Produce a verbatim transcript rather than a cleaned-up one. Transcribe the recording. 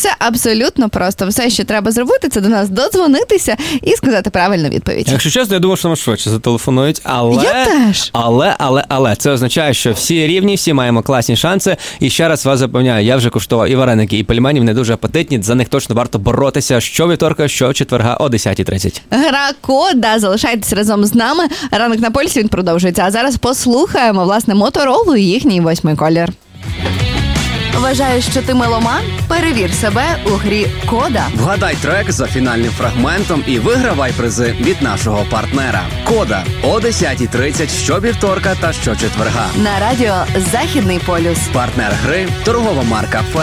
Все абсолютно просто. Все, що треба зробити, це до нас додзвонитися і сказати правильну відповідь. Якщо чесно, я думав, що нам швидше зателефонують, але... Я теж. Але, але, але, це означає, що всі рівні, всі маємо класні шанси. І ще раз вас запевняю, я вже куштував і вареники, і пельмені, вони дуже апетитні, за них точно варто боротися щовівторка, щочетверга о десята тридцять. Гра кода, залишайтесь разом з нами. Ранок на пульсі, він продовжується. А зараз послухаємо, власне, Моторолу і їхній восьмий колір. Вважаєш, що ти меломан? Перевір себе у грі «Кода». Вгадай трек за фінальним фрагментом і вигравай призи від нашого партнера. «Кода» о десята тридцять щовівторка та щочетверга. На радіо «Західний полюс». Партнер гри – торгова марка «Фе».